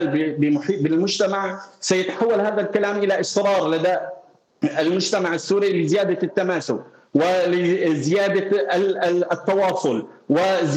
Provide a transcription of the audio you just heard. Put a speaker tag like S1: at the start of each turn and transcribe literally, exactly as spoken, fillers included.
S1: بمحيط بالمجتمع، سيتحول هذا الكلام إلى إصرار لدى المجتمع السوري لزيادة التماسك ولزيادة التواصل وزيادة